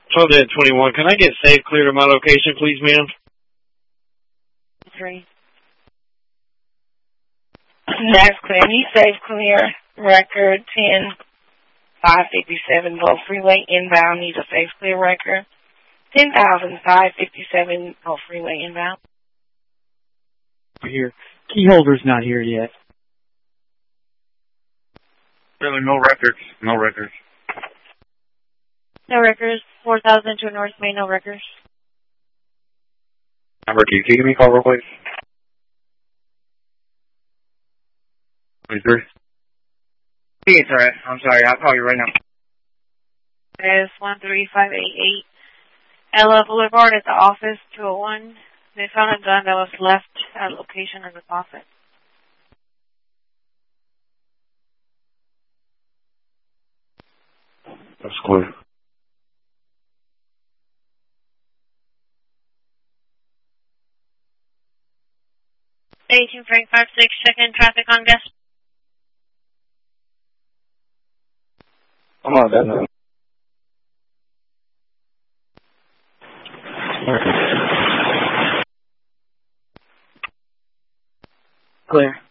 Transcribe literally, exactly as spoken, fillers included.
twelve to twenty-one. Can I get safe clear to my location, please, ma'am? Three. That's clear. You safe clear. Record ten five fifty-seven. Both freeway inbound. Need a safe clear record. ten thousand five fifty-seven. Both freeway inbound. Here. Key holder's not here yet. Really, no records. No records. No records. four thousand to North Main, no records. Number two, can you give me a call real quick? twenty-three. It's alright. I'm sorry. I'll call you right now. It's one three five eight eight. Ella Boulevard at the office, two oh one. They found a gun that was left at a location in the faucet. That's clear. eighteen Frank five six, check-in traffic on guest. I'm on that now. Clear.